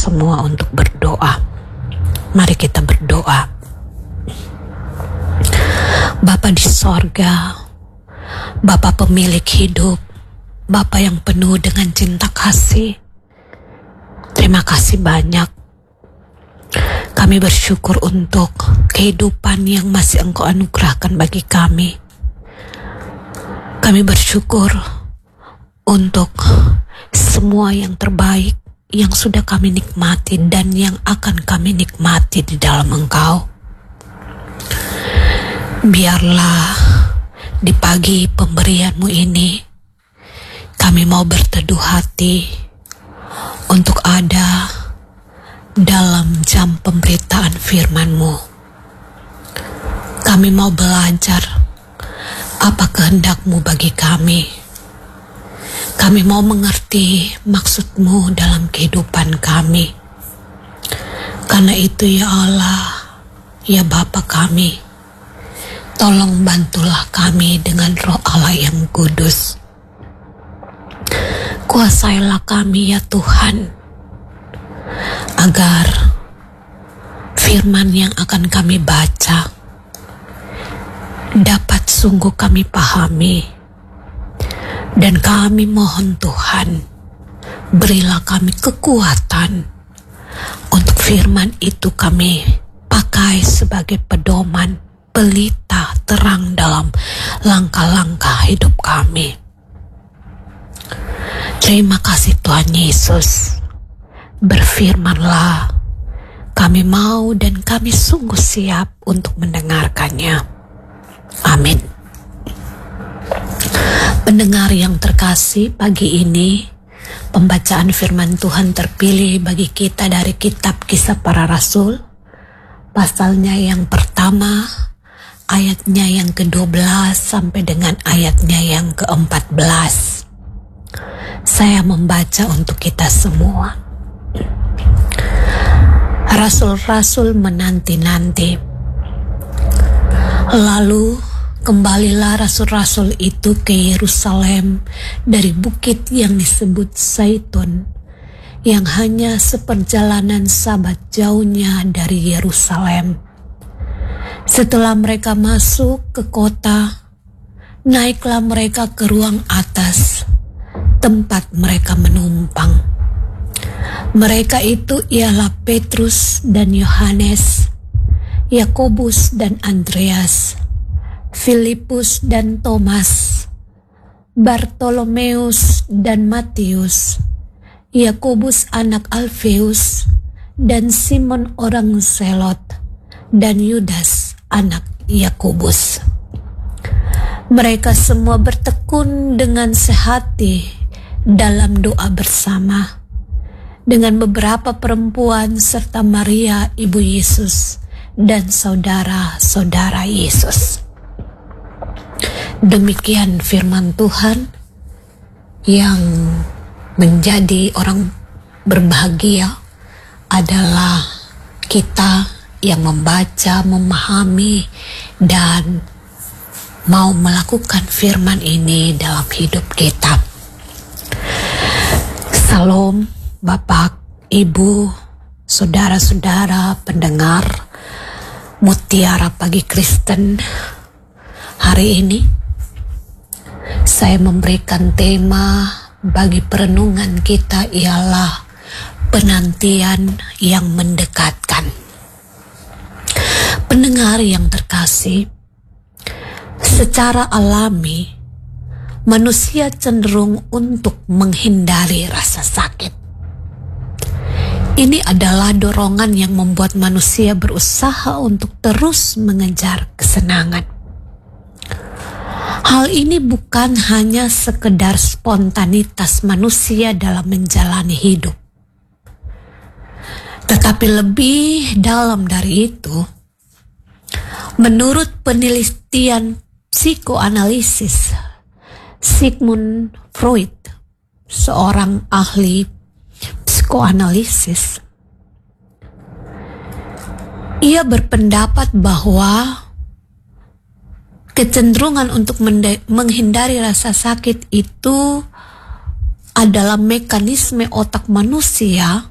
semua untuk berdoa. Mari kita berdoa. Bapa di sorga, Bapa pemilik hidup, Bapa yang penuh dengan cinta kasih, terima kasih banyak. Kami bersyukur untuk kehidupan yang masih Engkau anugerahkan bagi kami. Kami bersyukur untuk semua yang terbaik yang sudah kami nikmati dan yang akan kami nikmati di dalam Engkau. Biarlah di pagi pemberian-Mu ini kami mau berteduh hati untuk ada dalam jam pemberitaan firman-Mu. Kami mau belajar apa kehendak-Mu bagi kami. Kami mau mengerti maksud-Mu dalam kehidupan kami. Karena itu ya Allah, ya Bapa kami, tolong bantulah kami dengan Roh Allah yang kudus. Kuasailah kami ya Tuhan, agar firman yang akan kami baca dapat sungguh kami pahami. Dan kami mohon Tuhan, berilah kami kekuatan untuk firman itu kami pakai sebagai pedoman, pelita terang dalam langkah-langkah hidup kami. Terima kasih Tuhan Yesus. Berfirmanlah, kami mau dan kami sungguh siap untuk mendengarkannya. Amin. Pendengar yang terkasih, pagi ini pembacaan firman Tuhan terpilih bagi kita dari kitab Kisah Para Rasul, pasalnya yang pertama, ayatnya yang ke-12 sampai dengan ayatnya yang ke-14. Saya membaca untuk kita semua. Rasul-rasul menanti-nanti. Lalu kembalilah rasul-rasul itu ke Yerusalem dari bukit yang disebut Zaitun, yang hanya seperjalanan sabat jauhnya dari Yerusalem. Setelah mereka masuk ke kota, naiklah mereka ke ruang atas, tempat mereka menumpang. Mereka itu ialah Petrus dan Yohanes, Yakobus dan Andreas, Filipus dan Thomas, Bartolomeus dan Matius, Yakobus anak Alfeus, dan Simon orang Zelot, dan Yudas anak Yakobus. Mereka semua bertekun dengan sehati dalam doa bersama dengan beberapa perempuan serta Maria ibu Yesus dan saudara-saudara Yesus. Demikian firman Tuhan yang menjadi orang berbahagia adalah kita yang membaca, memahami, dan mau melakukan firman ini dalam hidup kita. Salam Bapak, Ibu, saudara-saudara pendengar Mutiara Pagi Kristen. Hari ini saya memberikan tema bagi perenungan kita ialah penantian yang mendekatkan. Pendengar yang terkasih, secara alami manusia cenderung untuk menghindari rasa sakit. Ini adalah dorongan yang membuat manusia berusaha untuk terus mengejar kesenangan. Hal ini bukan hanya sekedar spontanitas manusia dalam menjalani hidup, tetapi lebih dalam dari itu. Menurut penelitian psikoanalisis, Sigmund Freud, seorang ahli psikoanalisis, ia berpendapat bahwa kecenderungan untuk menghindari rasa sakit itu adalah mekanisme otak manusia